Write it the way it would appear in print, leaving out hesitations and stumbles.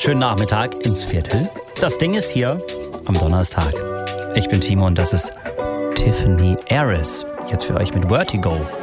schönen Nachmittag ins Viertel. Das Ding ist hier am Donnerstag. Ich bin Timo und das ist Tiffany Harris. Jetzt für euch mit Vertigo.